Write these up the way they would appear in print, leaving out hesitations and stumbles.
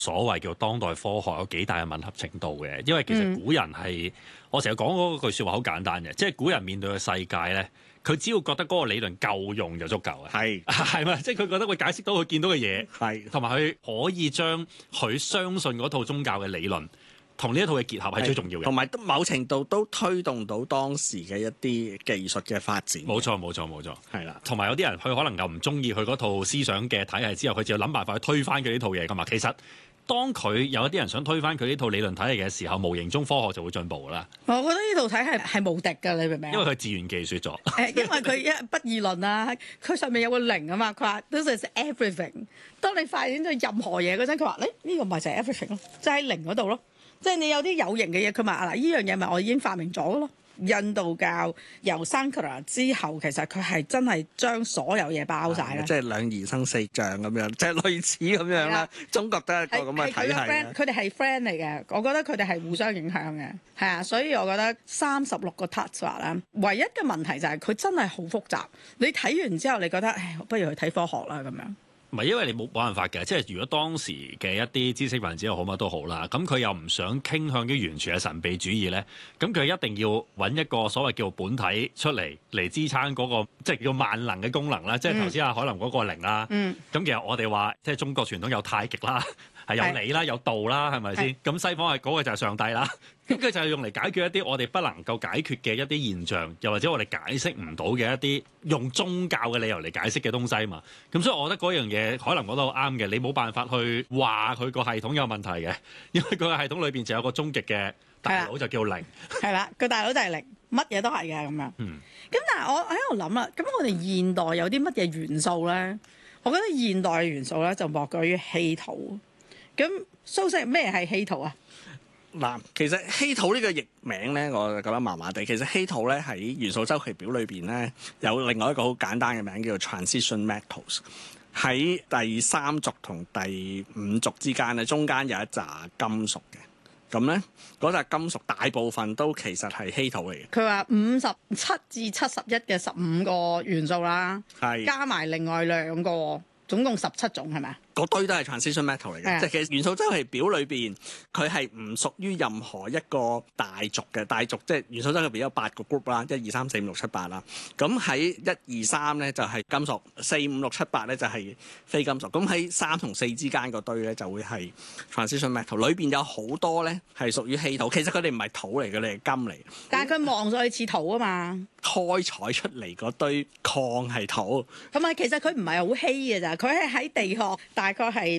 所謂叫當代科學有幾大嘅吻合程度嘅，因為其實古人係我成日講嗰句説話好簡單嘅，即係古人面對嘅世界咧，佢只要覺得嗰個理論夠用就足夠嘅，係咪？即係佢覺得會解釋到佢見到嘅嘢，係同埋佢可以將佢相信嗰套宗教嘅理論同呢一套嘅結合係最重要嘅， 同埋某程度都推動到當時嘅一啲技術嘅發展。 冇錯，係啦。同埋有啲人佢可能又唔中意佢嗰套思想嘅體系之後，佢就要諗辦法去推翻佢呢套嘢噶嘛。其實當佢有一啲人想推翻佢呢套理論體系嘅時候，無形中科學就會進步啦。 我覺得呢套體系係無敵㗎，你明唔明？ 因為佢自圓其說咗。 因為佢一不二論啊，佢上面有個零啊嘛，佢話 this is everything。當你發現咗任何嘢嗰陣，佢話呢個咪就係 everything 咯，就喺零嗰度咯。即係你有啲有形嘅嘢，佢話嗱，呢樣嘢咪我已經發明咗咯。印度教由 Sankara 之後，其實佢係真係將所有嘢包晒啦， 即係兩儀生四象咁樣，即係類似咁樣啦。中國都係一個咁嘅體系。 佢哋係 friend 嚟嘅，我覺得佢哋係互相影響嘅，係啊，所以我覺得36個 touch 啦，唯一嘅問題就係佢真係好複雜。你睇完之後，你覺得不如去睇科學啦咁樣。 唔係，因為你冇辦法嘅，即係如果當時嘅一啲知識分子又好乜都好啦，咁佢又唔想傾向於完全嘅神秘主義咧，咁佢一定要揾一個所謂叫本體出嚟支撐嗰個即係叫萬能嘅功能啦，即係頭先阿海林嗰個靈啦。咁其實我哋話即係中國傳統有太極啦，係有理啦，有道啦，係咪先？咁西方係嗰個就係上帝啦。咁佢就係用嚟解決一啲我哋不能夠解決嘅一啲現象，又或者我哋解釋唔到嘅一啲用宗教嘅理由嚟解釋嘅東西嘛。咁所以我覺得嗰樣嘢可能講得好啱嘅，你冇辦法去話佢個系統有問題嘅，因為佢個系統裏邊就有個終極嘅大佬就叫零。係啦，個大佬就係零，乜嘢都係嘅咁樣。咁但係我喺度諗啦，咁我哋現代有啲乜嘢元素咧？我覺得現代嘅元素咧就莫過於稀土。咁蘇軾咩係稀土啊？ 嗱，其實稀土呢個譯名咧，我就覺得麻麻地。其實稀土咧喺元素周期表裏邊咧，有另外一個好簡單嘅名叫做 transition metals。喺第3族同第5族之間咧，中間有一紮金屬嘅。咁咧，嗰紮金屬大部分都其實係稀土嚟嘅。 佢話57至71嘅15個元素啦，加埋另外2個，總共17種係咪啊？ 嗰堆都係 transition metal 嚟嘅，即係其實元素周期表裏邊，佢係唔屬於任何一個大族嘅。大族即係元素周期表有8個 group 啦，1、2、3、4、5、6、7、8啦。咁喺1、2、3咧就係金屬，4、5、6、7、8咧就係非金屬。咁喺3同4之間個堆咧就會係 transition metal， 裏邊有好多咧係屬於稀土。其實佢哋唔係土嚟嘅，你係金嚟。 但係佢望上去似土啊嘛。 開採出嚟嗰堆礦係土， 同埋其實佢唔係好稀嘅咋，佢係喺地殼大概係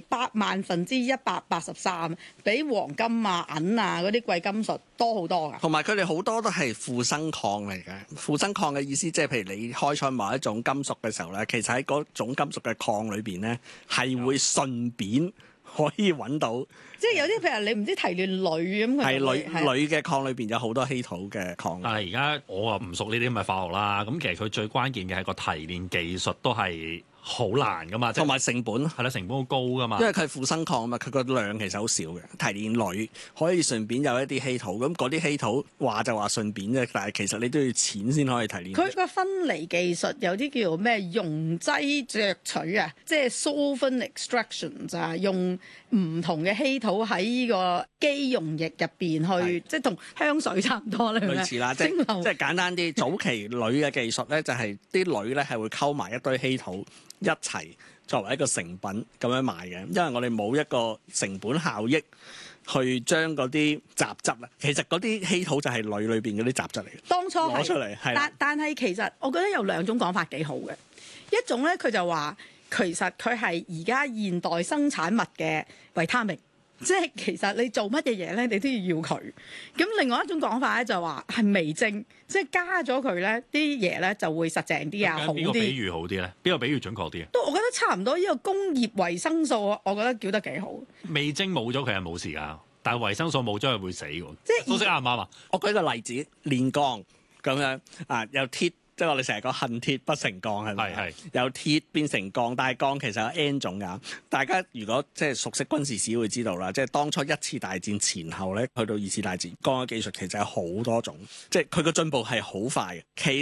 80000分之183，比黃金啊、銀啊嗰啲貴金屬多好多㗎。同埋佢哋好多都係附生礦嚟嘅。附生礦嘅意思即係譬如你開採某一種金屬嘅時候咧，其實喺嗰種金屬嘅礦裏邊咧係會順便可以揾到。 即係有啲譬如你唔知提煉鋁咁， 係鋁嘅礦裏邊有好多稀土嘅礦。 但係而家我啊唔熟呢啲咁嘅化學啦，咁其實佢最關鍵嘅係個提煉技術都係好難噶嘛， 同埋成本係啦，成本好高噶嘛。 因為佢係附生礦啊嘛，佢個量其實好少嘅。提煉鋁可以順便有一啲稀土，咁嗰啲稀土話就話順便啫，但係其實你都要錢先可以提煉。 佢個分離技術有啲叫做咩溶劑萃取啊，即係 solvent extraction 就係用唔同嘅稀土喺呢個基溶液入邊去，即係同香水差唔多咧。 類似啦，即係簡單啲。早期鋁嘅技術咧，就係啲鋁咧係會溝埋一堆稀土一齊作為一個成品咁樣賣嘅，因為我哋冇一個成本效益去將嗰啲雜質啊，其實嗰啲稀土就係鋁裏邊嗰啲雜質嚟嘅。當初攞出嚟係， 但係其實我覺得有2種講法幾好嘅，一種咧佢就話其實佢係而家現代生產物嘅維他命。即係其實你做乜嘢嘢咧，你都要佢。咁另外一種講法咧就話係微晶，即係加咗佢咧，啲嘢咧就會實淨啲啊，好啲。邊個比喻好啲咧？邊個比喻準確啲啊？都我覺得差唔多。呢個工業維生素，我覺得叫得幾好。 微晶冇咗佢係冇事㗎，但係維生素冇咗佢會死㗎。 即係蘇軾啱唔啱啊？ 我舉個例子，煉鋼咁樣啊，有鐵。即係我哋成日講恨鐵不成鋼係咪？係由鐵變成鋼，但係鋼其實有 N 種㗎。大家如果即係熟悉軍事史會知道啦，即係當初1次大戰前後咧，去到2次大戰，鋼嘅技術其實有好多種，即係佢個進步係好快嘅。其實啲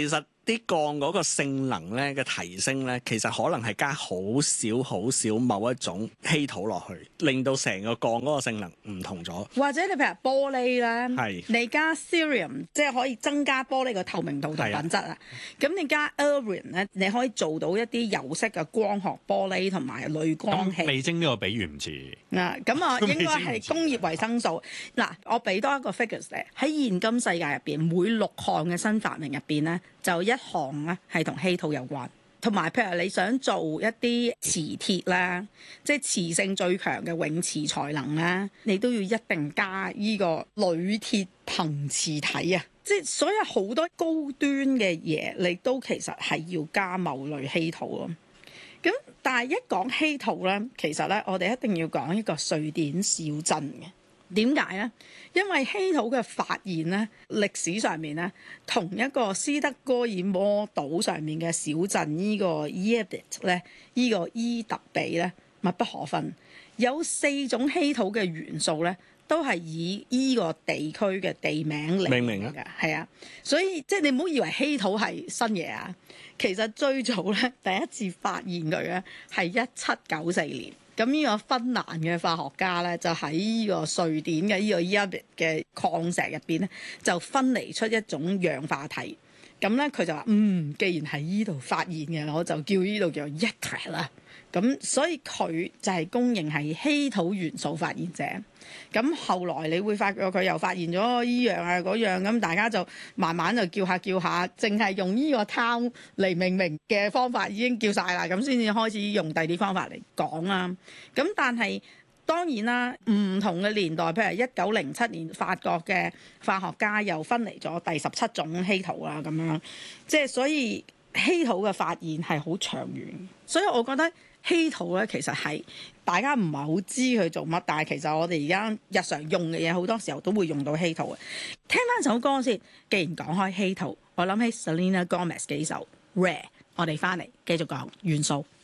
啲鋼嗰個性能咧嘅提升咧，其實可能係加好少某一種稀土落去，令到成個鋼嗰個性能唔同咗。 或者你譬如玻璃啦， 係你加 cerium 即係可以增加玻璃嘅透明度同品質啊。咁你加 Irwin 咧，你可以做到一啲有色嘅光學玻璃同埋濾光器。 味精呢個比喻唔似。 咁啊，應該係工業維生素。嗱，我俾多一個 figures 咧，喺現今世界入邊，每6項嘅新發明入邊咧，就1項咧係同稀土有關。同埋譬如你想做一啲磁鐵啦，即係磁性最強嘅永磁才能啦，你都要一定加呢個鋁鐵硼磁體啊！即係所有好多高端嘅嘢，你都其實係要加某類稀土咯。咁但係一講稀土咧，其實咧我哋一定要講一個瑞典小鎮嘅。點解咧？因為稀土嘅發現咧，歷史上面咧，同一個斯德哥爾摩島上面嘅小鎮呢個 Ybit 咧，呢個伊特比咧，密不可分。有4種稀土嘅元素咧，都係以依個地區嘅地名嚟命名嘅，係啊。所以即係你唔好以為稀土係新嘢啊，其實最早咧第一次發現佢咧係1794年。咁呢個芬蘭嘅化學家咧，就喺呢個瑞典嘅呢個 Ybit 嘅礦石入邊咧，就分離出一種氧化體。咁咧佢就話：既然喺呢度發現嘅，我就叫呢度叫 Yttrium 啦。咁所以佢就係公認係稀土元素發現者。咁後來你會發覺佢又發現咗依樣啊嗰樣，咁大家就慢慢就叫下，淨係用呢個 town 嚟命名嘅方法已經叫晒啦，咁先至開始用第二啲方法嚟講啦。咁但係當然啦，唔同嘅年代，譬如1907年法國嘅化學家又分離咗第17種稀土啦，咁樣即係所以稀土嘅發現係好長遠，所以我覺得稀土咧其實係大家唔係好知佢做乜，但係其實我哋而家日常用嘅嘢好多時候都會用到稀土嘅。聽翻首歌先，既然講開稀土，我諗起 Selena Gomez 幾首 Rare， 我哋翻嚟繼續講元素。